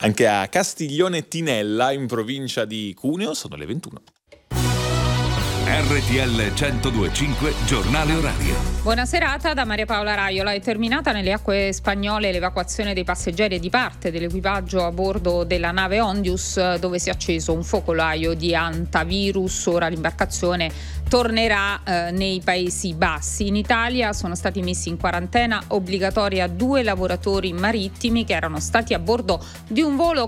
Anche a Castiglione Tinella, in provincia di Cuneo, sono le 21. RTL 102.5 Giornale Orario. Buona serata da Maria Paola Raiola. È terminata nelle acque spagnole l'evacuazione dei passeggeri e di parte dell'equipaggio a bordo della nave Ondius, dove si è acceso un focolaio di antivirus. Ora l'imbarcazione tornerà nei Paesi Bassi. In Italia sono stati messi in quarantena obbligatoria 2 lavoratori marittimi che erano stati a bordo di un volo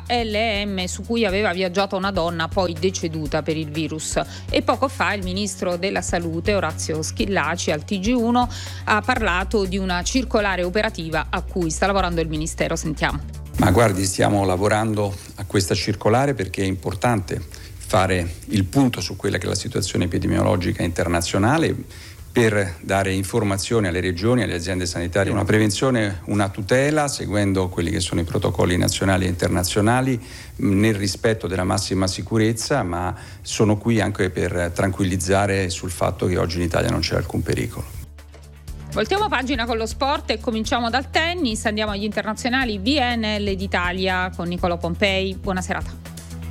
KLM su cui aveva viaggiato una donna poi deceduta per il virus. E poco fa il ministro della Salute Orazio Schillaci al TG1 ha parlato di una circolare operativa a cui sta lavorando il ministero. Sentiamo. Ma guardi, stiamo lavorando a questa circolare perché è importante fare il punto su quella che è la situazione epidemiologica internazionale per dare informazioni alle regioni, alle aziende sanitarie, una prevenzione, una tutela, seguendo quelli che sono i protocolli nazionali e internazionali nel rispetto della massima sicurezza, ma sono qui anche per tranquillizzare sul fatto che oggi in Italia non c'è alcun pericolo. Voltiamo pagina con lo sport e cominciamo dal tennis. Andiamo agli internazionali BNL d'Italia con Nicolò Pompei. Buona serata.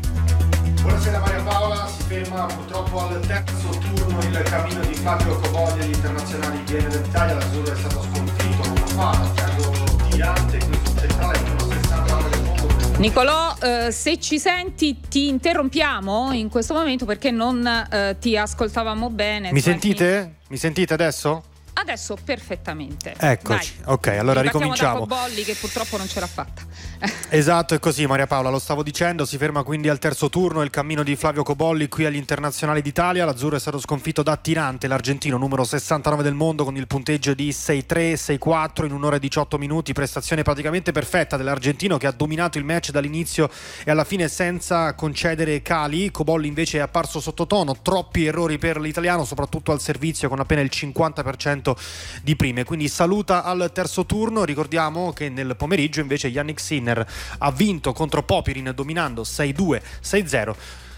Buonasera Maria Paola, si ferma purtroppo al terzo turno il cammino di Fabio Cobogli agli internazionali BNL d'Italia. L'azzurro è stato sconfitto poco fa, battendo Tirante, qui sul centrale, numero 69 del mondo. Nicolò, se ci senti ti interrompiamo in questo momento perché non ti ascoltavamo bene. Mi sentite? Mi sentite adesso? Adesso perfettamente. Eccoci, Dai. Ok, allora ricominciamo. Da Cobolli che purtroppo non ce l'ha fatta. Esatto, è così Maria Paola, lo stavo dicendo, si ferma quindi al terzo turno il cammino di Flavio Cobolli qui agli internazionali d'Italia. L'azzurro è stato sconfitto da Tirante, l'argentino numero 69 del mondo, con il punteggio di 6-3, 6-4 in 1 ora e 18 minuti, prestazione praticamente perfetta dell'argentino che ha dominato il match dall'inizio e alla fine senza concedere cali. Cobolli invece è apparso sottotono, troppi errori per l'italiano, soprattutto al servizio con appena il 50% di prime, quindi saluta al terzo turno. Ricordiamo che nel pomeriggio invece Jannik Sinner ha vinto contro Popirin dominando 6-2, 6-0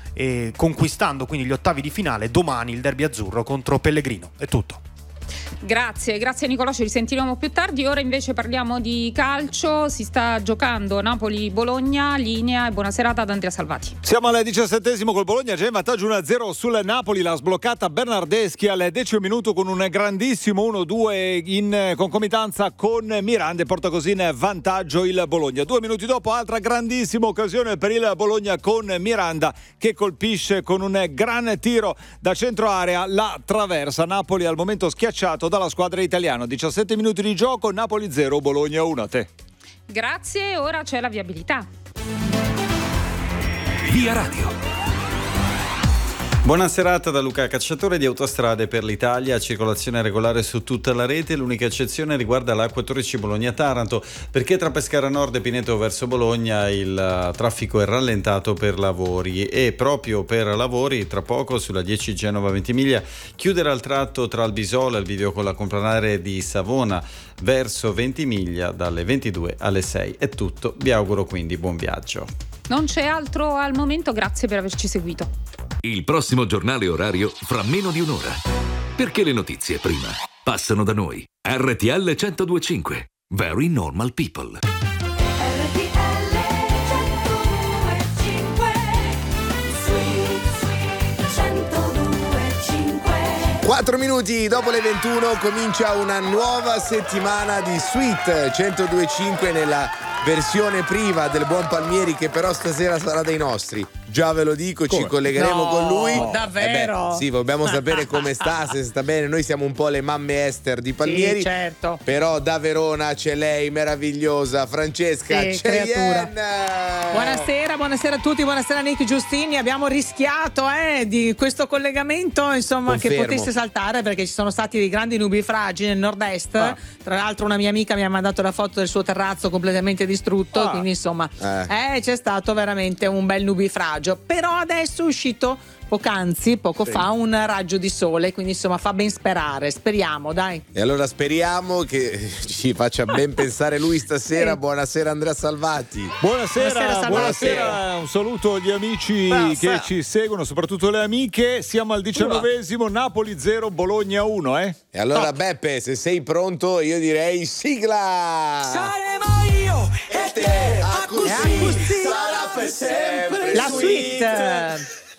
e conquistando quindi gli ottavi di finale. Domani il derby azzurro contro Pellegrino. È tutto. Grazie Nicolò, ci risentiremo più tardi. Ora invece parliamo di calcio. Si sta giocando Napoli-Bologna, linea e buona serata ad Andrea Salvati. Siamo al 17esimo col Bologna, già in vantaggio 1-0 sul Napoli, l'ha sbloccata Bernardeschi al 10° minuto con un grandissimo 1-2 in concomitanza con Miranda e porta così in vantaggio il Bologna. 2 minuti dopo altra grandissima occasione per il Bologna con Miranda che colpisce con un gran tiro da centro area la traversa. Napoli al momento schiacciato dalla squadra italiana. 17 minuti di gioco, Napoli 0, Bologna 1. A te. Grazie, ora c'è la viabilità. Via Radio. Buona serata da Luca Cacciatore di Autostrade per l'Italia. Circolazione regolare su tutta la rete. L'unica eccezione riguarda la A14 Bologna-Taranto, perché tra Pescara Nord e Pineto verso Bologna il traffico è rallentato per lavori, e proprio per lavori tra poco sulla 10 Genova-Ventimiglia chiuderà il tratto tra Albisola e il bivio con la complanare di Savona verso Ventimiglia dalle 22 alle 6. È tutto, vi auguro quindi buon viaggio. Non c'è altro al momento, grazie per averci seguito. Il prossimo giornale orario fra meno di un'ora. Perché le notizie prima passano da noi. RTL 102.5. Very Normal People. RTL 102.5. 4 minuti dopo le 21 comincia una nuova settimana di Sweet 102.5 nella versione prima del buon Palmieri, che però stasera sarà dei nostri. Già ve lo dico, ci collegheremo con lui. Davvero? Sì, dobbiamo sapere come sta, se sta bene. Noi siamo un po' le mamme Esther di Palmieri. Sì, certo. Però da Verona c'è lei, meravigliosa, Francesca Cheyenne. Buonasera a tutti, buonasera Nick Giustini. Abbiamo rischiato di questo collegamento, insomma, Confermo. che potesse saltare, perché ci sono stati dei grandi nubifragi nel nord-est. Tra l'altro una mia amica mi ha mandato la foto del suo terrazzo completamente distrutto, quindi insomma c'è stato veramente un bel nubifragio. Però adesso è uscito poco fa un raggio di sole, quindi insomma fa ben sperare, speriamo, dai. E allora speriamo che ci faccia ben pensare lui stasera. Buonasera Andrea Salvati. Buonasera, un saluto agli amici che ci seguono, soprattutto le amiche. Siamo al 19esimo, Napoli 0, Bologna 1. E allora Beppe, se sei pronto io direi sigla. Saremo io e te, acusì. sarà per sempre La suite.